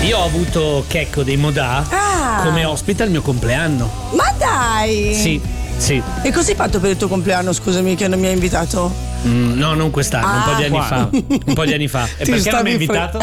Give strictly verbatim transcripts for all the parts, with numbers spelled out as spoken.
Io ho avuto Checco dei Modà ah. come ospite al mio compleanno. Ma dai! Sì, sì. E così hai fatto per il tuo compleanno, scusami, che non mi hai invitato? Mm, no, non quest'anno, ah, un po' di anni qua. fa. Un po' di anni fa. E perché non mi hai invitato?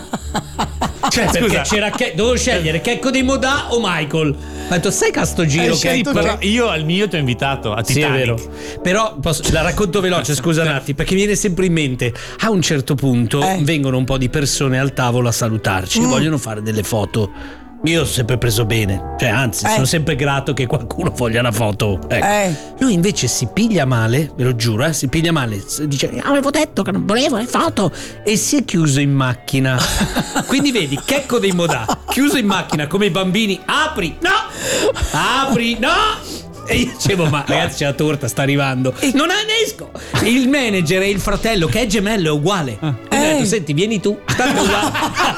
Cioè, perché scusa. c'era che, dovevo scegliere Checco dei Modà o Michael. Ho detto, sai ca sto giro che sì, però che... io al mio ti ho invitato a Titanic. Sì, è vero. Però posso, la racconto veloce, scusa Natti, perché mi viene sempre in mente. A un certo punto eh. vengono un po' di persone al tavolo a salutarci, mm. vogliono fare delle foto. Io ho sempre preso bene, cioè anzi eh. sono sempre grato che qualcuno voglia una foto, ecco. eh. Lui invece si piglia male, ve lo giuro, eh, si piglia male, dice avevo detto che non volevo le foto, e si è chiuso in macchina. Quindi vedi, Checco dei Modà chiuso in macchina come i bambini, apri, no, apri, no. E io dicevo, ma ragazzi, c'è la torta, sta arrivando. Non ne esco. Il manager e il fratello, che è gemello, è uguale. E eh. ho detto, senti, vieni tu. Tanto uguale.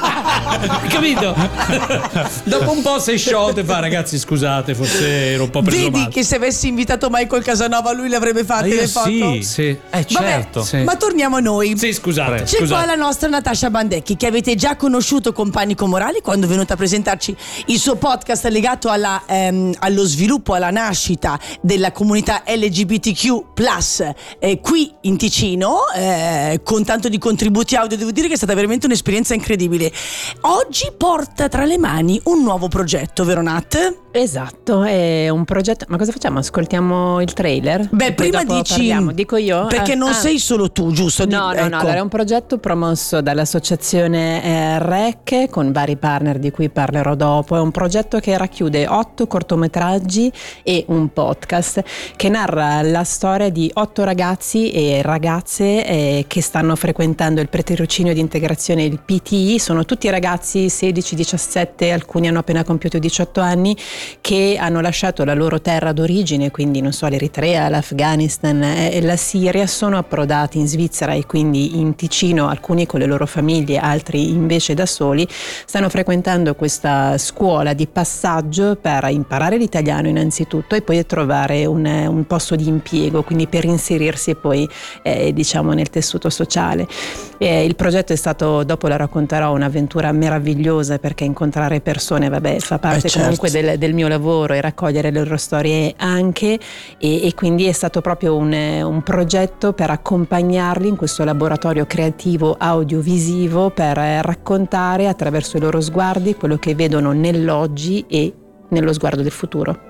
Capito? Dopo un po' sei sciolto e fa, ragazzi, scusate, forse ero un po' preso Vedi male. che se avessi invitato Michael Casanova lui le avrebbe fatte io le foto? Sì, sì. Eh, certo. Vabbè, sì. Ma torniamo a noi. Sì, scusate. C'è scusate. qua la nostra Natascia Bandecchi, che avete già conosciuto con Panico Morali quando è venuta a presentarci il suo podcast legato alla, ehm, allo sviluppo, alla nascita della comunità L G B T Q plus eh, qui in Ticino, eh, con tanto di contributi audio. Devo dire che è stata veramente un'esperienza incredibile. Oggi porta tra le mani un nuovo progetto, vero Nat? Esatto, è un progetto. Ma cosa facciamo? Ascoltiamo il trailer? Beh, prima dici parliamo. Dico io? Perché ah, non ah. sei solo tu, giusto? No, no, ecco. no, allora è un progetto promosso dall'associazione eh, R E C con vari partner di cui parlerò dopo. È un progetto che racchiude otto cortometraggi e un podcast che narra la storia di otto ragazzi e ragazze eh, che stanno frequentando il pretirocinio di integrazione, il P T I. Sono tutti ragazzi sedici diciassette, alcuni hanno appena compiuto diciotto anni, che hanno lasciato la loro terra d'origine, quindi non so, l'Eritrea, l'Afghanistan e la Siria, sono approdati in Svizzera e quindi in Ticino, alcuni con le loro famiglie, altri invece da soli. Stanno frequentando questa scuola di passaggio per imparare l'italiano innanzitutto e poi trovare un, un posto di impiego, quindi per inserirsi poi eh, diciamo nel tessuto sociale. Eh, il progetto è stato, dopo la racconterò, un'avventura meravigliosa, perché incontrare persone, vabbè, fa parte eh certo. comunque del, del mio lavoro, e raccogliere le loro storie anche, e, e quindi è stato proprio un, un progetto per accompagnarli in questo laboratorio creativo audiovisivo, per raccontare attraverso i loro sguardi quello che vedono nell'oggi e nello sguardo del futuro.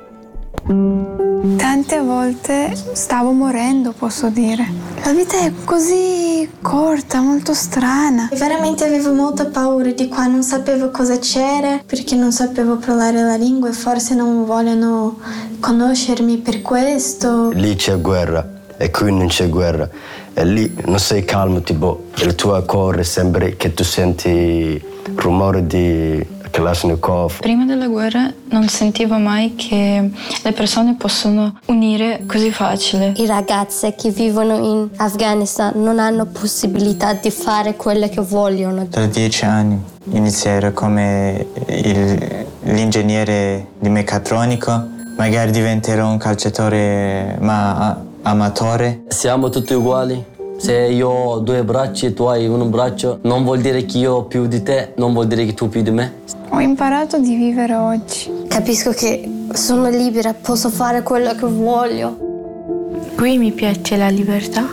Tante volte stavo morendo, posso dire. La vita è così corta, molto strana. Veramente avevo molta paura di qua, non sapevo cosa c'era, perché non sapevo parlare la lingua e forse non vogliono conoscermi per questo. Lì c'è guerra e qui non c'è guerra. E lì non sei calmo, tipo il tuo cuore sembra che tu senti il rumore di Kalashnikov. Prima della guerra non sentivo mai che le persone possono unire così facile. I ragazzi che vivono in Afghanistan non hanno possibilità di fare quello che vogliono. Tra dieci anni iniziare come il, l'ingegnere di meccatronico, magari diventerò un calciatore ma amatore. Siamo tutti uguali. Se io ho due braccia e tu hai un braccio, non vuol dire che io ho più di te, non vuol dire che tu più di me. Ho imparato di vivere oggi. Capisco che sono libera, posso fare quello che voglio. Qui mi piace la libertà.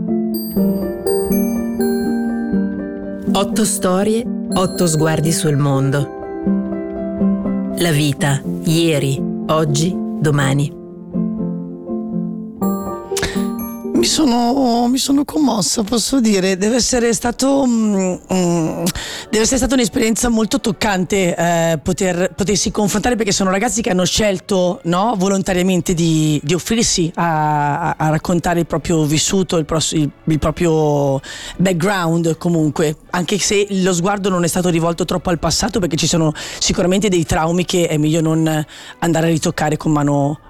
Otto storie, otto sguardi sul mondo. La vita, ieri, oggi, domani. Mi sono, mi sono commossa, posso dire. Deve essere stato mm, deve essere stata un'esperienza molto toccante eh, poter, potersi confrontare, perché sono ragazzi che hanno scelto, no, volontariamente di, di offrirsi a, a, a raccontare il proprio vissuto, il, pro, il, il proprio background, comunque, anche se lo sguardo non è stato rivolto troppo al passato, perché ci sono sicuramente dei traumi che è meglio non andare a ritoccare con mano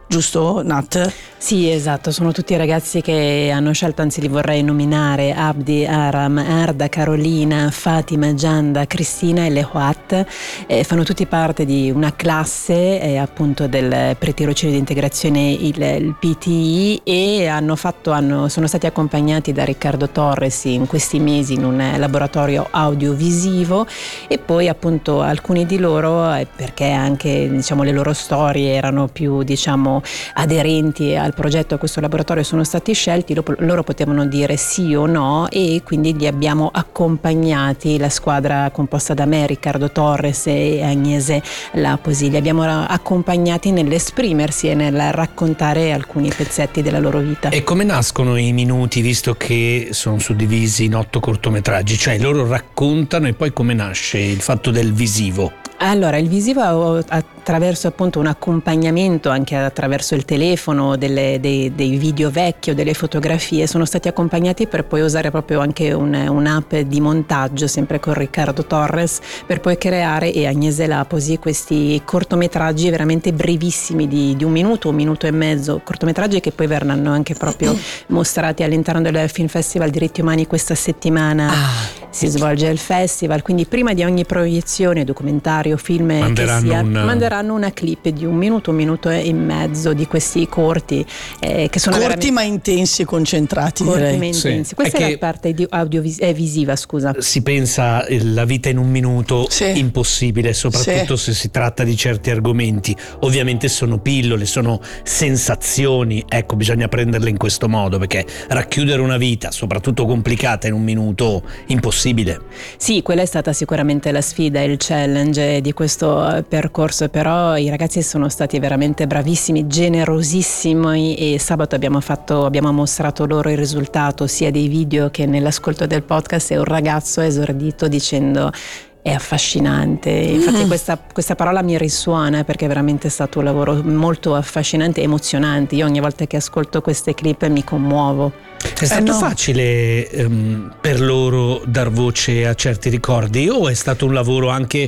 giusto Nat? Sì, esatto, sono tutti ragazzi che hanno scelto, anzi li vorrei nominare: Abdi, Aram, Arda, Carolina, Fatima, Gianda, Cristina e Lehouat. Eh, fanno tutti parte di una classe eh, appunto del pre-tirocinio di integrazione, il, il P T I, e hanno fatto, hanno, sono stati accompagnati da Riccardo Torres in questi mesi in un laboratorio audiovisivo, e poi appunto alcuni di loro, eh, perché anche diciamo le loro storie erano più diciamo aderenti al progetto, a questo laboratorio, sono stati scelti, loro, loro potevano dire sì o no, e quindi li abbiamo accompagnati, la squadra composta da me, Riccardo Torres e Agnese Laposi, li abbiamo accompagnati nell'esprimersi e nel raccontare alcuni pezzetti della loro vita. E come nascono i minuti, visto che sono suddivisi in otto cortometraggi? Cioè loro raccontano, e poi come nasce il fatto del visivo? Allora, il visivo attraverso appunto un accompagnamento, anche attraverso il telefono, delle, dei, dei video vecchi o delle fotografie, sono stati accompagnati per poi usare proprio anche un, un'app di montaggio, sempre con Riccardo Torres, per poi creare, e Agnese Laposi, questi cortometraggi veramente brevissimi di, di un minuto, un minuto e mezzo, cortometraggi che poi verranno anche proprio mostrati all'interno del Film Festival Diritti Umani. Questa settimana ah, si svolge il festival, quindi prima di ogni proiezione, documentario, film manderanno che sia, una... manderanno una clip di un minuto, un minuto e mezzo di questi corti eh, che sono corti ma intensi e concentrati, corti direi. ma intensi. Sì. Questa è, è la parte di audiovisiva, scusa. Si pensa la vita in un minuto, sì. impossibile, soprattutto sì. se si tratta di certi argomenti. Ovviamente sono pillole, sono sensazioni, ecco, bisogna prenderle in questo modo, perché racchiudere una vita, soprattutto complicata, in un minuto, impossibile. Sì, quella è stata sicuramente la sfida, il challenge di questo percorso, però i ragazzi sono stati veramente bravissimi, generosissimi, e sabato abbiamo fatto abbiamo mostrato loro il risultato sia dei video che nell'ascolto del podcast, e un ragazzo ha esordito dicendo: è affascinante. Infatti mm. questa, questa parola mi risuona, perché è veramente stato un lavoro molto affascinante e emozionante. Io ogni volta che ascolto queste clip mi commuovo. È stato eh no. facile um, per loro dar voce a certi ricordi, o è stato un lavoro anche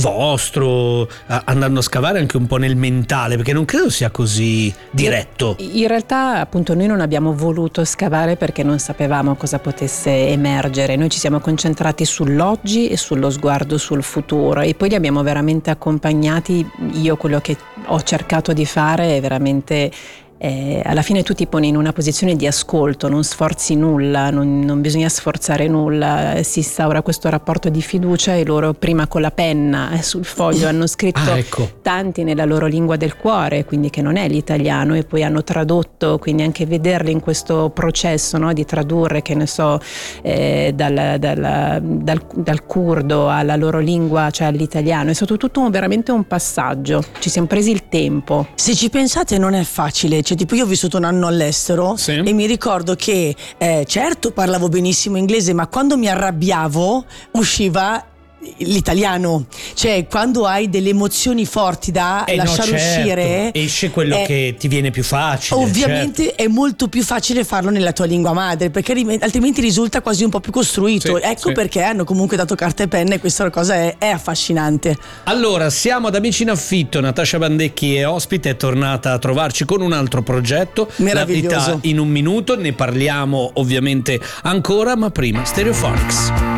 vostro, a, andando a scavare anche un po' nel mentale, perché non credo sia così diretto? In realtà appunto noi non abbiamo voluto scavare perché non sapevamo cosa potesse emergere. Noi ci siamo concentrati sull'oggi e sullo sguardo sul futuro, e poi li abbiamo veramente accompagnati. Io quello che ho cercato di fare è veramente Eh, alla fine tu ti poni in una posizione di ascolto, non sforzi nulla, non, non bisogna sforzare nulla, si instaura questo rapporto di fiducia, e loro prima con la penna eh, sul foglio hanno scritto ah, ecco. tanti nella loro lingua del cuore, quindi che non è l'italiano, e poi hanno tradotto, quindi anche vederli in questo processo, no, di tradurre, che ne so, eh, dal, dal, dal, dal curdo alla loro lingua, cioè all'italiano, è stato tutto un, veramente un passaggio, ci siamo presi il tempo. Se ci pensate non è facile. Cioè, tipo, io ho vissuto un anno all'estero, sì. e mi ricordo che eh, certo parlavo benissimo inglese, ma quando mi arrabbiavo usciva l'italiano. Cioè, quando hai delle emozioni forti da eh lasciare no, certo. uscire, esce quello eh, che ti viene più facile. Ovviamente certo. è molto più facile farlo nella tua lingua madre, perché altrimenti risulta quasi un po' più costruito. Sì, ecco sì. perché hanno comunque dato carta e penna, e questa cosa è, è affascinante. Allora, siamo ad Amici in Affitto. Natascia Bandecchi è ospite, è tornata a trovarci con un altro progetto, meraviglioso, La vita in un minuto. Ne parliamo ovviamente ancora, ma prima Stereophonics.